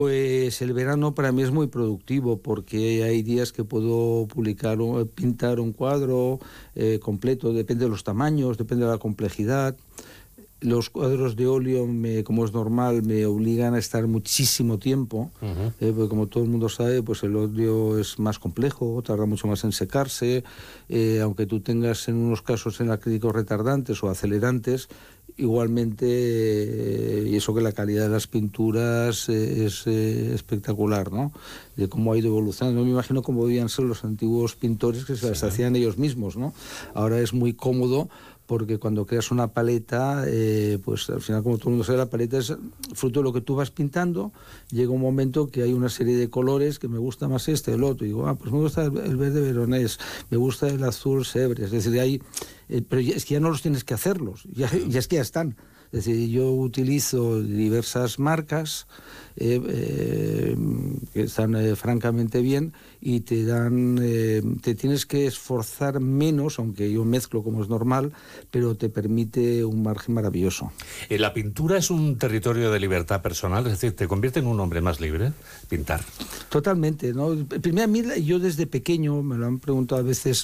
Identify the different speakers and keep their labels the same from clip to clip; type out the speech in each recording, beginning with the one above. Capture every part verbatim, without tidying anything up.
Speaker 1: Pues el verano para mí es muy productivo porque hay días que puedo publicar, o pintar un cuadro eh, completo, depende de los tamaños, depende de la complejidad. Los cuadros de óleo, me, como es normal, me obligan a estar muchísimo tiempo, uh-huh. eh, porque como todo el mundo sabe, pues el óleo es más complejo, tarda mucho más en secarse, eh, aunque tú tengas en unos casos en acrílicos retardantes o acelerantes, igualmente, eh, y eso que la calidad de las pinturas eh, es eh, espectacular, ¿no? De cómo ha ido evolucionando. No me imagino cómo debían ser los antiguos pintores que se las sí. hacían ellos mismos, ¿no? Ahora es muy cómodo, porque cuando creas una paleta, eh, pues al final, como todo el mundo sabe, la paleta es fruto de lo que tú vas pintando. Llega un momento que hay una serie de colores que me gusta más este, el otro. Y digo, ah, pues me gusta el verde veronés, me gusta el azul Sèvres. Es decir, hay, eh, pero ya, es que ya no los tienes que hacerlos, ya, ya es que ya están. Es decir, yo utilizo diversas marcas eh, eh, que están eh, francamente bien y te dan, eh, te tienes que esforzar menos, aunque yo mezclo como es normal, pero te permite un margen maravilloso.
Speaker 2: Eh, ¿La pintura es un territorio de libertad personal? Es decir, ¿te convierte en un hombre más libre pintar?
Speaker 1: Totalmente, ¿no? Primero, a mí, yo desde pequeño, me lo han preguntado a veces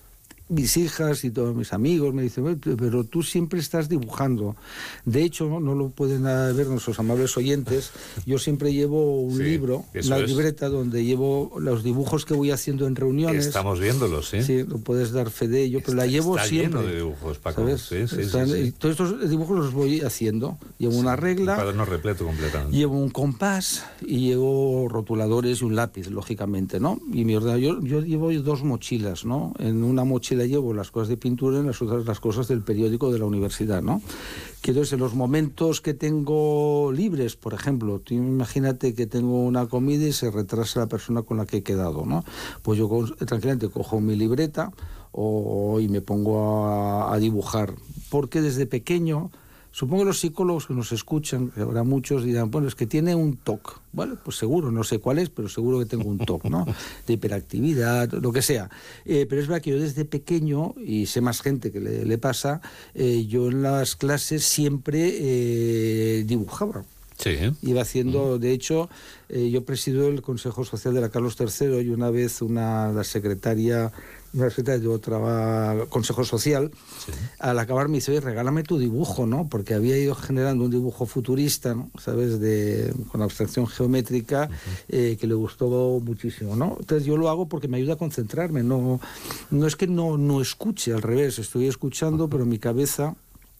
Speaker 1: mis hijas y todos mis amigos, me dicen, pero tú siempre estás dibujando. De hecho, no, no lo pueden ver nuestros amables oyentes, yo siempre llevo un sí, libro, una es. libreta donde llevo los dibujos que voy haciendo en reuniones.
Speaker 2: Estamos viéndolos, ¿sí?
Speaker 1: Sí, lo puedes dar fe de ello, pero
Speaker 2: está,
Speaker 1: la llevo
Speaker 2: está
Speaker 1: siempre.
Speaker 2: Lleno de dibujos, Paco.
Speaker 1: ¿Sabes?
Speaker 2: Sí, sí,
Speaker 1: Están,
Speaker 2: sí, sí.
Speaker 1: Todos estos dibujos los voy haciendo. Llevo sí, una regla.
Speaker 2: Un cuaderno repleto completamente.
Speaker 1: Llevo un compás y llevo rotuladores y un lápiz, lógicamente, ¿no? Y mi ordenador, yo, yo llevo dos mochilas, ¿no? En una mochila llevo las cosas de pintura, en las otras las cosas del periódico de la universidad, ¿no? Que entonces en los momentos que tengo libres, por ejemplo, tú imagínate que tengo una comida y se retrasa la persona con la que he quedado, ¿no? Pues yo con, tranquilamente cojo mi libreta o, y me pongo a, a dibujar, porque desde pequeño, supongo que los psicólogos que nos escuchan, que habrá muchos, dirán, bueno, es que tiene un T O C. Bueno, pues seguro, no sé cuál es, pero seguro que tengo un T O C, ¿no? De hiperactividad, lo que sea. Eh, pero es verdad que yo desde pequeño, y sé más gente que le, le pasa, eh, yo en las clases siempre eh, dibujaba.
Speaker 2: Sí.
Speaker 1: Iba haciendo, de hecho, eh, yo presido el Consejo Social de la Carlos tercero y una vez una la secretaria, una secretaria de otra Consejo Social, sí. al acabar me dice, oye, regálame tu dibujo, ¿no? Porque había ido generando un dibujo futurista, ¿no? ¿Sabes? De, con abstracción geométrica, uh-huh. eh, que le gustó muchísimo, ¿no? Entonces yo lo hago porque me ayuda a concentrarme, no, no es que no, no escuche, al revés, estoy escuchando, uh-huh. pero mi cabeza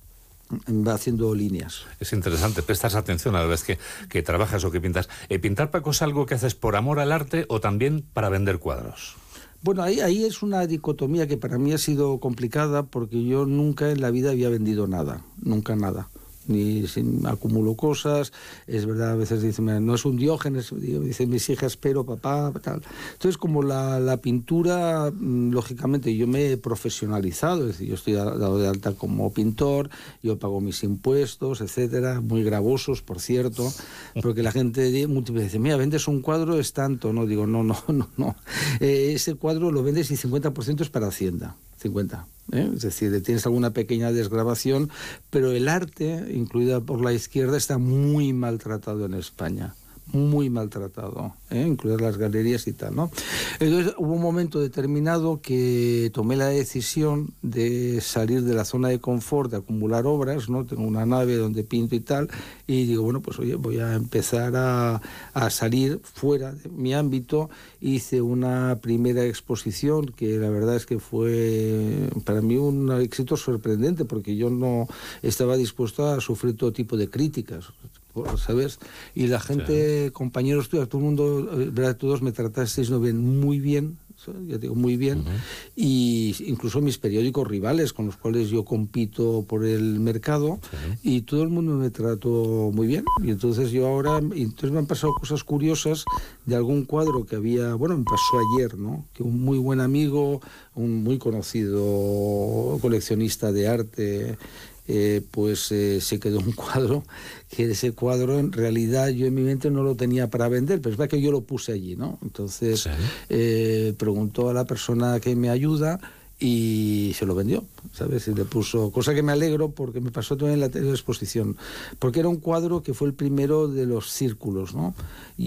Speaker 1: va haciendo líneas.
Speaker 2: Es interesante, prestas atención a la vez que, que trabajas o que pintas. Eh, ¿Pintar, Paco, es algo que haces por amor al arte o también para vender cuadros?
Speaker 1: Bueno, ahí, ahí es una dicotomía que para mí ha sido complicada porque yo nunca en la vida había vendido nada, nunca nada. Ni sin, acumulo cosas, es verdad, a veces dicen, no es un Diógenes, dicen mis hijas, pero papá, tal. Entonces, como la, la pintura, lógicamente, yo me he profesionalizado, es decir, yo estoy dado de alta como pintor, yo pago mis impuestos, etcétera, muy gravosos, por cierto, porque la gente dice, mira, vendes un cuadro, es tanto, no, digo, no, no, no, no, eh, ese cuadro lo vendes y cincuenta por ciento es para Hacienda. cincuenta, ¿eh? Es decir, tienes alguna pequeña desgravación, pero el arte, incluida por la izquierda, está muy maltratado en España, muy maltratado, ¿eh? Incluidas las galerías y tal, ¿no? Entonces hubo un momento determinado que tomé la decisión de salir de la zona de confort, de acumular obras, ¿no? Tengo una nave donde pinto y tal, y digo, bueno, pues oye, voy a empezar a, a salir fuera de mi ámbito. Hice una primera exposición que la verdad es que fue para mí un éxito sorprendente, porque yo no estaba dispuesto a sufrir todo tipo de críticas, ¿sabes? Y la gente, sí. compañeros tuyos, todo el mundo, ¿verdad? Todos me tratasteis no bien, muy bien, ya digo, muy bien, uh-huh. y incluso mis periódicos rivales con los cuales yo compito por el mercado, sí. y todo el mundo me trató muy bien. Y entonces yo ahora, entonces me han pasado cosas curiosas de algún cuadro que había, bueno, me pasó ayer, ¿no? Que un muy buen amigo, un muy conocido coleccionista de arte, Eh, pues eh, se quedó un cuadro, que ese cuadro en realidad yo en mi mente no lo tenía para vender, pero es verdad que yo lo puse allí, ¿no? Entonces sí. eh, preguntó a la persona que me ayuda y se lo vendió, ¿sabes? Y le puso, cosa que me alegro porque me pasó también en la exposición, porque era un cuadro que fue el primero de los círculos, ¿no?